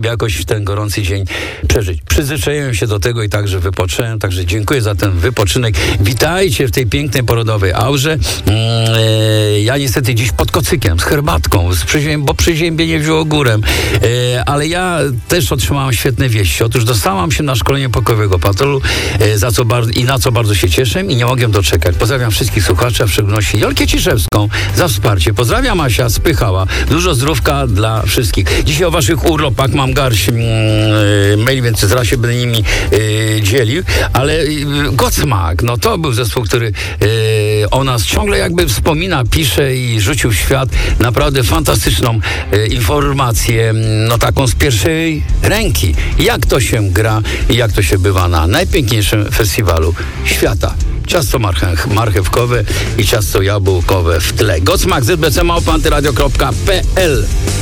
jakoś ten gorący dzień przeżyć. Przyzwyczaiłem się do tego i także wypocząłem, także dziękuję za ten wypoczynek. Witajcie w tej pięknej porodowej aurze. Ja niestety dziś pod kocykiem, z herbatką, bo przeziębienie wzięło górę. Ale ja też otrzymałem świetne wieści. Otóż dostałam się na szkolenie pokojowego patrolu, na co bardzo się cieszę i nie mogłem doczekać. Pozdrawiam wszystkich słuchaczy, a w szczególności Jolkę Ciszewską za wsparcie. Pozdrawiam Asia Spychała. Dużo zdrówka dla wszystkich. Dzisiaj o waszych urlopach mam garść maili, więc zaraz się będę nimi dzielił, ale Godsmack, no to był zespół, który o nas ciągle jakby wspomina, pisze i rzucił w świat naprawdę fantastyczną informację, no taką z pierwszej ręki, jak to się gra i jak to się bywa na najpiękniejszym festiwalu świata. Ciasto marchewkowe i ciasto jabłkowe w tle. Godsmack, zbcmałpa.antyradio.pl